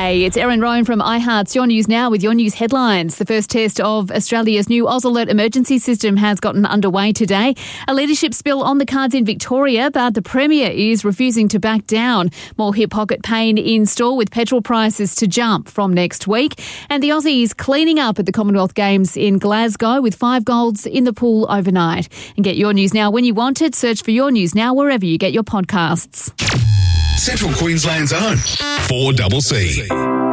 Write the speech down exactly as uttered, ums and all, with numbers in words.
G'day, it's Erin Rowan from iHeart's Your News Now with your news headlines. The first test of Australia's new Oz Alert emergency system has gotten underway today. A leadership spill on the cards in Victoria, but the Premier is refusing to back down. More hip pocket pain in store with petrol prices to jump from next week. And the Aussies cleaning up at the Commonwealth Games in Glasgow with five golds in the pool overnight. And get Your News Now when you want it. Search for Your News Now wherever you get your podcasts. Central Queensland's own four C C.